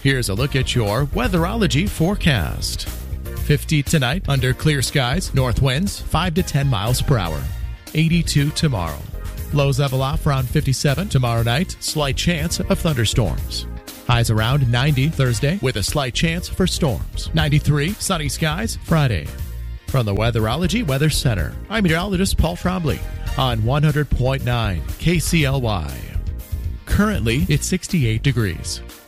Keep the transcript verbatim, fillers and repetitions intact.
Here's a look at your Weatherology forecast. fifty tonight under clear skies, north winds five to ten miles per hour. eighty-two tomorrow. Lows level off around fifty-seven tomorrow night, slight chance of thunderstorms. Highs around ninety Thursday with a slight chance for storms. ninety-three sunny skies Friday. From the Weatherology Weather Center, I'm meteorologist Paul Trombley on one hundred point nine K C L Y. Currently, it's sixty-eight degrees.